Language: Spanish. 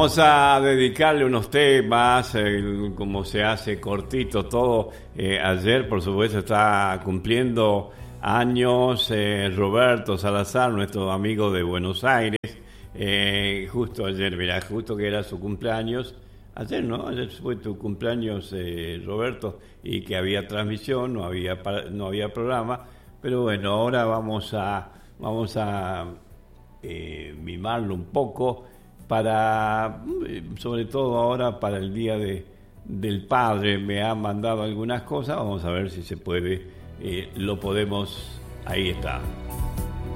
vamos a dedicarle unos temas, como se hace cortito todo. Ayer, por supuesto, está cumpliendo años Roberto Salazar, nuestro amigo de Buenos Aires. Justo ayer, mira, justo que era su cumpleaños. Ayer, ¿no? Ayer fue tu cumpleaños, Roberto, y que había transmisión, no había programa. Pero bueno, ahora vamos a mimarlo un poco para, sobre todo ahora para el Día del Padre. Me han mandado algunas cosas, vamos a ver si se puede, lo podemos, ahí está.